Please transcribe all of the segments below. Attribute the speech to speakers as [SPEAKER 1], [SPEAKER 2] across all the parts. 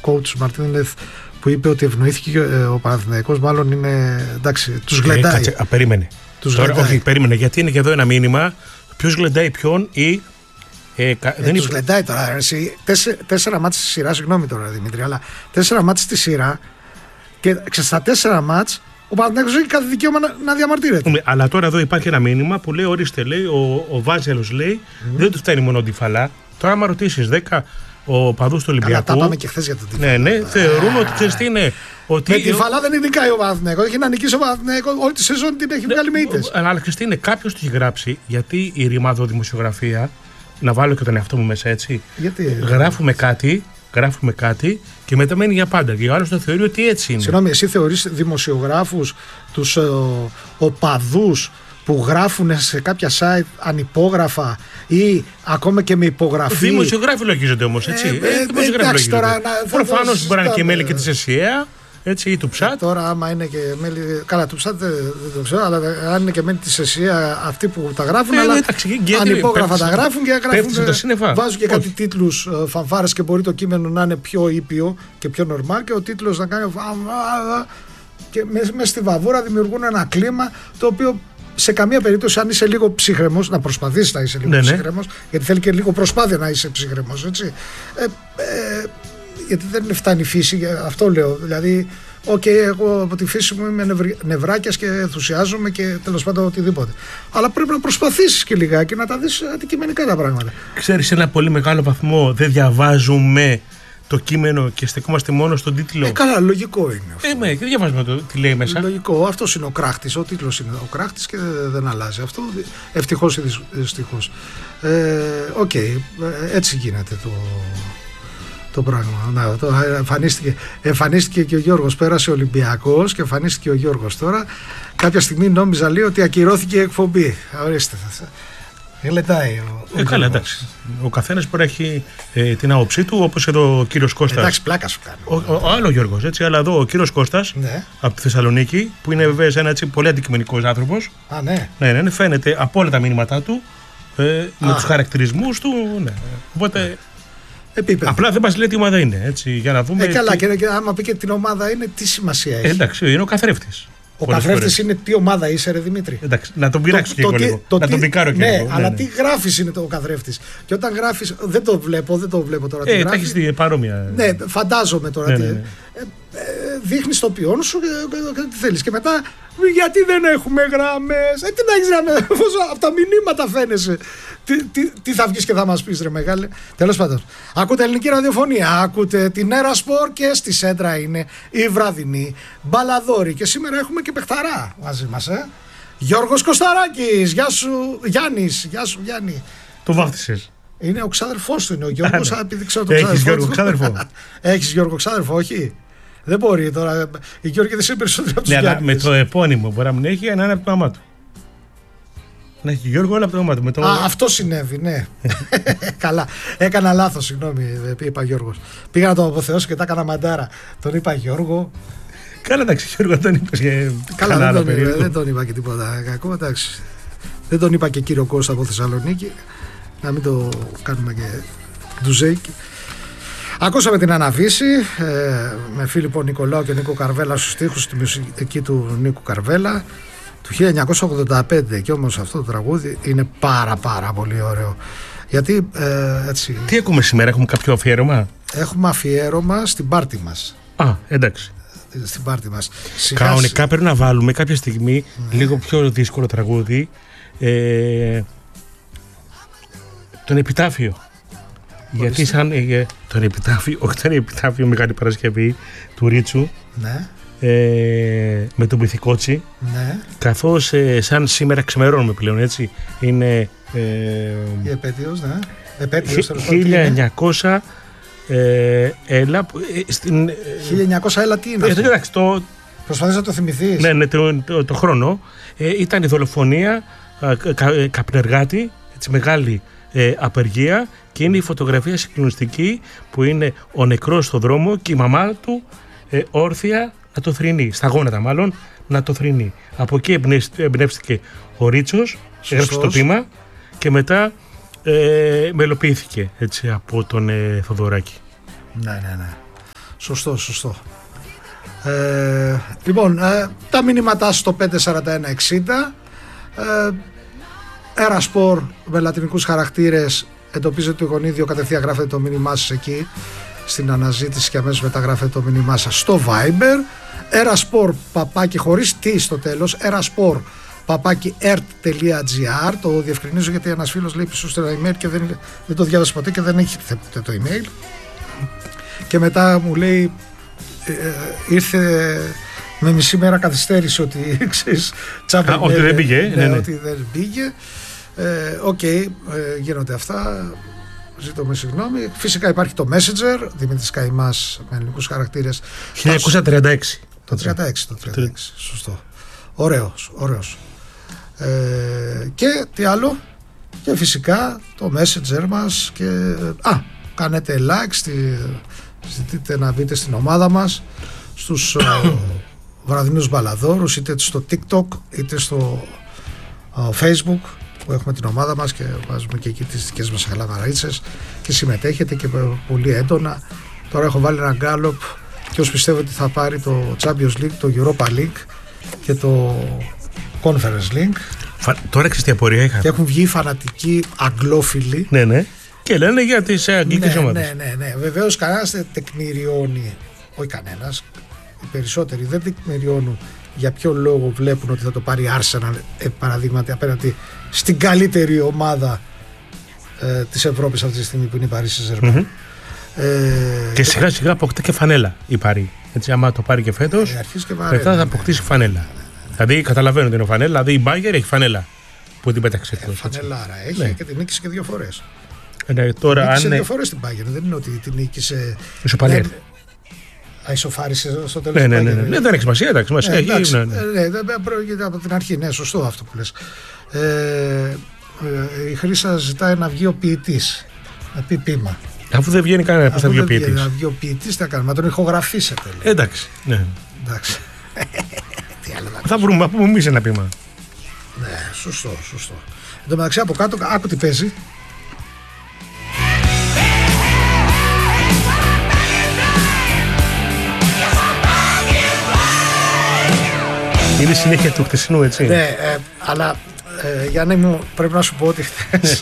[SPEAKER 1] coach Μαρτίνεθ που είπε ότι ευνοήθηκε ο Παναθηναϊκός, μάλλον είναι εντάξει, τους γλεντάει.
[SPEAKER 2] Περίμενε. Όχι, περίμενε, γιατί είναι και εδώ ένα μήνυμα. Ποιος γλεντάει ποιον ή.
[SPEAKER 1] Τους γλεντάει τώρα. 4 μάτς στη σειρά, συγγνώμη τώρα Δημήτρη, αλλά 4 μάτς στη σειρά και στα 4 μάτς ο Παναθηναϊκός έχει κάθε δικαίωμα να διαμαρτύρεται.
[SPEAKER 2] Αλλά τώρα εδώ υπάρχει ένα μήνυμα που λέει: ορίστε, λέει, ο Βάζελος λέει, δεν του φτάνει μόνο Ντιφαλά. Τώρα, άμα ρωτήσεις 10 οπαδούς του Ολυμπιακού.
[SPEAKER 1] Καλά, τα πάμε και χθες για τον Ντιφαλά.
[SPEAKER 2] Ναι, θεωρούν ότι ξέρεις τι είναι. Ότι
[SPEAKER 1] με Ντιφαλά δεν νικάει ο Παναθηναϊκός. Έχει να νικήσει ο Παναθηναϊκός όλη τη σεζόν, την έχει βγάλει με ήττες.
[SPEAKER 2] Αλλά ξέρεις τι είναι, κάποιος του έχει γράψει, γιατί η ρημαδοδημοσιογραφία. Να βάλω και τον εαυτό μου μέσα, έτσι.
[SPEAKER 1] Γιατί.
[SPEAKER 2] Γράφουμε κάτι και μετά μένει για πάντα. Και ο άλλος το θεωρεί ότι έτσι είναι.
[SPEAKER 1] Συγγνώμη, εσύ θεωρείς δημοσιογράφους, τους οπαδούς που γράφουν σε κάποια site ανυπόγραφα ή ακόμα και με υπογραφή.
[SPEAKER 2] Δημοσιογράφοι λογίζονται όμως, έτσι.
[SPEAKER 1] Εντάξει τώρα.
[SPEAKER 2] Προφανώς μπορεί να είναι και μέλη και της ΕΣΥΑ. Έτσι, ή του ΠΣΑΤ.
[SPEAKER 1] Τώρα, άμα είναι και μέλη. Καλά, του ΠΣΑΤ δεν το ξέρω, αλλά αν είναι και μέλη τη ΕΣΥΑ αυτοί που τα γράφουν. Αλλά ανυπόγραφα τα γράφουν και γράφουν. Βάζουν και κάτι τίτλους φανφάρες και μπορεί το κείμενο να είναι πιο ήπιο και πιο νορμάλ και ο τίτλος να κάνει. Και μέσα στη βαβούρα δημιουργούν ένα κλίμα το οποίο σε καμία περίπτωση, αν είσαι λίγο ψύχρεμος, να προσπαθείς να είσαι λίγο ψύχρεμος, γιατί θέλει και λίγο προσπάθεια να είσαι ψύχρεμος, έτσι. Γιατί δεν φτάνει η φύση, αυτό λέω. Δηλαδή, εγώ από τη φύση μου είμαι νευράκιας και ενθουσιάζομαι και τέλος πάντων οτιδήποτε. Αλλά πρέπει να προσπαθήσεις και λιγάκι να τα δεις αντικειμενικά τα πράγματα.
[SPEAKER 2] Ξέρεις, σε ένα πολύ μεγάλο βαθμό δεν διαβάζουμε το κείμενο και στεκόμαστε μόνο στον τίτλο.
[SPEAKER 1] Καλά, λογικό είναι αυτό.
[SPEAKER 2] Δεν διαβάζουμε τι λέει μέσα.
[SPEAKER 1] Λογικό, αυτός είναι ο κράχτης. Ο τίτλος είναι ο κράχτης και δεν αλλάζει αυτό. Ευτυχώς ή δυστυχώς. Έτσι γίνεται το πράγμα. Εμφανίστηκε και ο Γιώργος. Πέρασε ο Ολυμπιακός και εμφανίστηκε ο Γιώργος τώρα. Κάποια στιγμή νόμιζα λέει ότι ακυρώθηκε η εκπομπή. Ορίστε. Γλεντάει
[SPEAKER 2] καλά, εντάξει. Ο καθένας μπορεί να έχει την άποψή του, όπως εδώ ο κύριος Κώστας.
[SPEAKER 1] Εντάξει, πλάκα σου κάνει.
[SPEAKER 2] Ο άλλο Γιώργος, έτσι, αλλά εδώ ο κύριος Κώστας από τη Θεσσαλονίκη, που είναι βέβαια ένα έτσι πολύ αντικειμενικός άνθρωπος. Ναι, φαίνεται από όλα τα μηνύματά του, με τους χαρακτηρισμούς του. Ναι. Οπότε.
[SPEAKER 1] Επίπεδο.
[SPEAKER 2] Απλά δεν μας λέει τι ομάδα είναι, έτσι, για να δούμε.
[SPEAKER 1] Καλά, και άμα πει και την ομάδα είναι, τι σημασία έχει.
[SPEAKER 2] Εντάξει, είναι ο καθρέφτης.
[SPEAKER 1] Ο καθρέφτης είναι τι ομάδα είσαι, ρε Δημήτρη.
[SPEAKER 2] Εντάξει, να τον πειράξω και εγώ λίγο. Να τον πικάρω και εγώ.
[SPEAKER 1] Ναι, αλλά τι γράφεις είναι ο καθρέφτης. Και όταν γράφεις. Δεν το βλέπω τώρα.
[SPEAKER 2] Τα έχεις δει παρόμοια.
[SPEAKER 1] Ναι, φαντάζομαι τώρα. Δείχνεις το ποιόν σου και τι θέλεις. Και μετά, γιατί δεν έχουμε γραμμές. Τι να έχεις γραμμές, από τα μηνύματα φαίνεσαι. Τι θα βγεις και θα μας πεις, ρε μεγάλε. Τέλος πάντων. Ακούτε ελληνική ραδιοφωνία. Ακούτε την Έρα Σπορ και στη Σέντρα είναι η βραδινή μπαλαδόρη. Και σήμερα έχουμε και παιχταρά μαζί μας. Γιώργος Κωσταράκης. Γεια σου, Γιάννης. Γεια σου, Γιάννη.
[SPEAKER 2] Το βάφτισες.
[SPEAKER 1] Είναι ο ξάδερφός του, είναι ο Γιώργος. Επειδή ξέρω
[SPEAKER 2] τον Έχεις Γιώργο ξάδερφο.
[SPEAKER 1] Έχεις Γιώργο ξάδερφο, όχι. Δεν μπορεί τώρα. Η Γιώργη δεν είναι περισσότερο από τους Γιάννης.
[SPEAKER 2] Αλλά με το επώνυμο μπορεί να μην έχει ένα από το όνομά του. Να έχει Γιώργο όλα από το όνομά του.
[SPEAKER 1] Αυτό συνέβη, ναι. Καλά. Έκανα λάθος, συγγνώμη, είπα Γιώργος. Πήγα να τον αποθεώσω και τα έκανα μαντάρα. Τον είπα Γιώργο.
[SPEAKER 2] Καλά, εντάξει, Γιώργο, τον είπες.
[SPEAKER 1] Καλά, δεν τον είπα και τίποτα κακό. Εντάξει. Δεν τον είπα και κύριο Κώστα από Θεσσαλονίκη. Να μην το κάνουμε και ντουζέικι. Ακούσαμε την Αναβίση με Φίλιππο Νικολάου και Νίκο Καρβέλα στους στίχους, στη μουσική του Νίκου Καρβέλα του 1985, και όμως αυτό το τραγούδι είναι πάρα πολύ ωραίο. Γιατί έτσι.
[SPEAKER 2] Τι έχουμε σήμερα, έχουμε κάποιο αφιέρωμα?
[SPEAKER 1] Έχουμε αφιέρωμα στην πάρτι μας.
[SPEAKER 2] Εντάξει.
[SPEAKER 1] Στην πάρτι μας.
[SPEAKER 2] Κανονικά πρέπει να βάλουμε κάποια στιγμή λίγο πιο δύσκολο τραγούδι, τον Επιτάφιο. Γιατί σαν τον Επιτάφιο Μεγάλη Παρασκευή του Ρίτσου, με τον Πυθικότσι, καθώς σαν σήμερα ξημερώνουμε πλέον, έτσι, είναι
[SPEAKER 1] η επέτειος,
[SPEAKER 2] 1900 έλα
[SPEAKER 1] 1900 έλα τι είναι
[SPEAKER 2] αυτό?
[SPEAKER 1] Προσπαθείς να το θυμηθείς?
[SPEAKER 2] Ναι, το χρόνο ήταν η δολοφονία καπνεργάτη, έτσι, μεγάλη απεργία, και είναι η φωτογραφία συγκλονιστική που είναι ο νεκρός στο δρόμο και η μαμά του όρθια να το θρηνεί, στα γόνατα μάλλον να το θρηνεί. Από εκεί εμπνεύστηκε ο Ρίτσος, έγραψε το ποίημα και μετά μελοποιήθηκε, έτσι, από τον Θοδωράκη.
[SPEAKER 1] Ναι. Σωστό. Λοιπόν, τα μηνύματά στο 54160. Ερασπορ με λατινικούς χαρακτήρες, εντοπίζετε το γονίδιο, κατευθείαν γράφετε το μήνυμά σας εκεί στην αναζήτηση και αμέσως μετά γράφετε το μήνυμά σας στο Viber. Ερασπορ παπάκι χωρίς τι στο τέλος, ερασπορ παπάκι ert.gr. Το διευκρινίζω γιατί ένας φίλος λέει πίσω στο email και δεν το διάβασε ποτέ και δεν έχει ποτέ το email, και μετά μου λέει ήρθε με μισή μέρα καθυστέρηση ότι ξέρεις τσάμπα,
[SPEAKER 2] ότι δεν πήγε.
[SPEAKER 1] Ότι δεν πήγε. Οκ, γίνονται αυτά. Ζήτω με συγγνώμη. Φυσικά υπάρχει το Messenger, Δημήτρης Καϊμάς με ελληνικούς χαρακτήρες.
[SPEAKER 2] 1936.
[SPEAKER 1] Το 36. Σωστό. Ωραίος. Και τι άλλο? Και φυσικά το Messenger μας. Και κάνετε like, ζητείτε να μπείτε στην ομάδα μας, στους βραδινούς μπαλαδόρους, είτε στο TikTok είτε στο Facebook που έχουμε την ομάδα μας και βάζουμε και εκεί τις δικές μας χαλαβαρίτσες και συμμετέχετε και πολύ έντονα. Τώρα έχω βάλει ένα γκάλοπ ποιος πιστεύω ότι θα πάρει το Champions League, το Europa League και το Conference League.
[SPEAKER 2] Τώρα ξέρεις τι απορία είχα.
[SPEAKER 1] Και έχουν βγει φανατικοί αγγλόφιλοι.
[SPEAKER 2] Ναι. Και λένε για τις αγγλικές ομάδες.
[SPEAKER 1] Ναι. Βεβαίως κανένας δεν τεκμηριώνει, όχι κανένας, οι περισσότεροι δεν τεκμηριώνουν για ποιο λόγο βλέπουν ότι θα το πάρει Arsenal, παραδείγματι, απέναντι στην καλύτερη ομάδα της Ευρώπης αυτή τη στιγμή που είναι η Paris Saint-Germain.
[SPEAKER 2] Και σιγά σιγά αποκτά και φανέλα η Paris. Έτσι, άμα το πάρει και φέτος, μετά θα αποκτήσει φανέλα. Δηλαδή καταλαβαίνω ότι είναι φανέλα, δηλαδή η Bayern έχει φανέλα που την πέταξε εκτός.
[SPEAKER 1] Φανελάρα έχει και την νίκησε και 2 φορές.
[SPEAKER 2] Τώρα,
[SPEAKER 1] νίκησε 2 φορές την Bayern, δεν είναι ότι την νίκησε. Ισοφάρισε στο τέλος.
[SPEAKER 2] Ναι, δεν έχει σημασία. Δεν
[SPEAKER 1] πρόκειται από την αρχή. Ναι, σωστό αυτό που λες. Η Χρύσα ζητάει να βγει ο ποιητής, να πει ποίημα.
[SPEAKER 2] Αφού δεν βγαίνει κανένα, πώς θα βγει ο ποιητής?
[SPEAKER 1] Να βγει ο ποιητής, τι θα κάνουμε, να τον ηχογραφήσετε.
[SPEAKER 2] Εντάξει. Ναι.
[SPEAKER 1] Εντάξει.
[SPEAKER 2] Θα βρούμε, να πούμε εμείς ένα ποίημα.
[SPEAKER 1] Ναι, σωστό. Εν τω μεταξύ από κάτω, άκου τι παίζει.
[SPEAKER 2] Είναι συνέχεια του χτεσινού, έτσι.
[SPEAKER 1] Ναι, αλλά Γιάννη μου, πρέπει να σου πω ότι χθες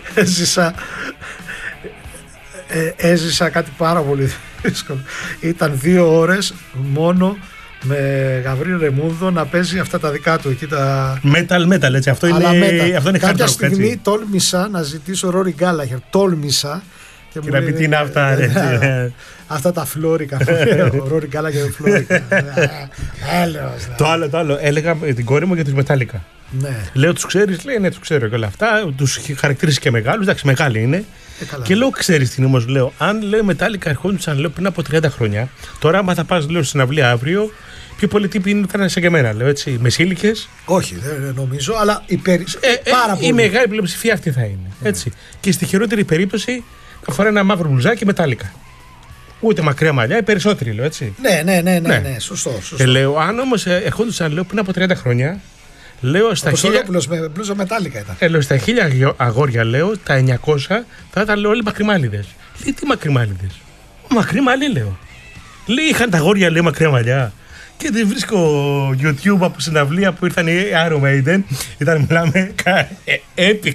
[SPEAKER 1] έζησα κάτι πάρα πολύ δύσκολο. Ήταν 2 ώρες μόνο με Γαβρίλ Ρεμούδο να παίζει αυτά τα δικά του εκεί τα...
[SPEAKER 2] Metal, έτσι. Αυτό είναι hard rock.
[SPEAKER 1] Κάποια στιγμή τόλμησα να ζητήσω Ρόρι Γκάλαχερ. Τόλμησα.
[SPEAKER 2] Και να πει τι είναι αυτά.
[SPEAKER 1] Αυτά τα φλόρικα. Ο Ρόρι Γκάλαχερ φλόρικα.
[SPEAKER 2] Το άλλο. Έλεγα την κόρη μου για τους Μετάλλικα. Λέω, τους ξέρεις? Λέει, ναι, τους ξέρω και όλα αυτά. Τους χαρακτήρισε και μεγάλους. Εντάξει, μεγάλοι είναι. Και λέω, ξέρεις τι όμως, λέω, αν λέω Μετάλλικα ερχόντουσαν, λέω, πριν από 30 χρόνια, τώρα άμα θα πας, λέω, στην αυλή αύριο, πιο πολλοί τύποι ήταν σαν και εμένα, λέω, έτσι, μεσήλικες.
[SPEAKER 1] Όχι, δεν νομίζω, αλλά πάρα πολύ.
[SPEAKER 2] Η μεγάλη πλειοψηφία αυτή θα είναι. Έτσι. Και στη χειρότερη περίπτωση θα φοράει ένα μαύρο μπλουζάκι Μετάλλικα. Ούτε μακριά μαλλιά, οι περισσότεροι, λέω, έτσι.
[SPEAKER 1] Ναι, σωστό.
[SPEAKER 2] Και λέω, αν όμως ερχόντουσαν, λέω, πριν από 30 χρόνια. Λέω στα 1000.
[SPEAKER 1] Με μπλούζα Μετάλλικα ήταν.
[SPEAKER 2] Λέω στα 1000 αγόρια, λέω, τα 900 θα ήταν, λέω, όλοι μακριμάλιδες. Λέει, τι μακριμάλιδες? Μακρύ μαλλί, λέω. Λέει, είχαν τα αγόρια, λέει, μακριά μαλλιά. Και δεν βρίσκω YouTube από συναυλία που ήρθαν οι Iron Maiden. Ήταν, μιλάμε, epic.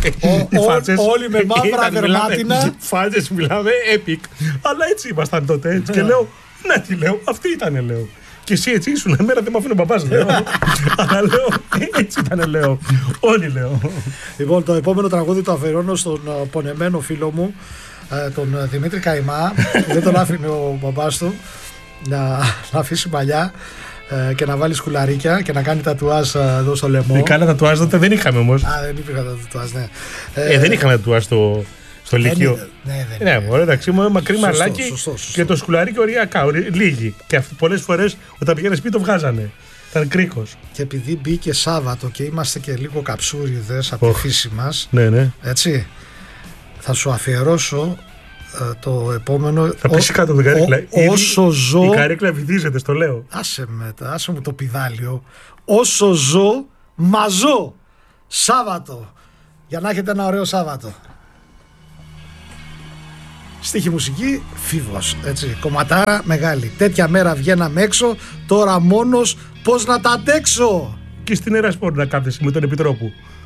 [SPEAKER 1] Όλοι με μαύρα δερμάτινα.
[SPEAKER 2] Φάζες, μιλάμε, epic. Αλλά έτσι ήμασταν τότε, έτσι. Και λέω, να τι λέω, αυτοί ήτανε, λέω. Και εσύ έτσι ήσουν, εμένα δεν μ' αφήνω μπαμπάς, λέω. Αλλά λέω, έτσι ήταν, λέω. Όλοι, λέω.
[SPEAKER 1] Λοιπόν, το επόμενο τραγούδι το αφιερώνω στον πονεμένο φίλο μου, τον Δημήτρη Καϊμά. Δεν τον άφηνε ο μπαμπάς του να αφήσει μαλλιά και να βάλει σκουλαρίκια και να κάνει τατουάζ εδώ στο λαιμό.
[SPEAKER 2] Κάνα τατουάζ τότε δεν είχαμε όμως.
[SPEAKER 1] Δεν υπήρχαν τατουάζ, ναι.
[SPEAKER 2] Δεν είχαμε τατουάζ στο Λύκειο.
[SPEAKER 1] Ναι,
[SPEAKER 2] εντάξει, μακρύ μαλάκι και το σκουλαρίκι οριακά, λίγοι. Και πολλές φορές όταν πήγαινε σπίτι το βγάζανε. Ήταν κρίκος.
[SPEAKER 1] Και επειδή μπήκε Σάββατο και είμαστε και λίγο καψούριδες από τη φύση μας, έτσι, θα σου αφιερώσω το επόμενο.
[SPEAKER 2] Θα πέσει κάτω την καρέκλα.
[SPEAKER 1] Όσο ζω.
[SPEAKER 2] Η καρέκλα βυθίζεται, στο λέω.
[SPEAKER 1] Άσε μου το πιδάλιο. Όσο ζω, μαζώ. Σάββατο. Για να έχετε ένα ωραίο Σάββατο. Στίχη μουσική, Φίβος, έτσι, κομματάρα μεγάλη. Τέτοια μέρα βγαίναμε έξω, τώρα μόνος πώς να τα αντέξω.
[SPEAKER 2] Και στην Ερασπόρ να κάθεσαι με τον Επιτρόπου.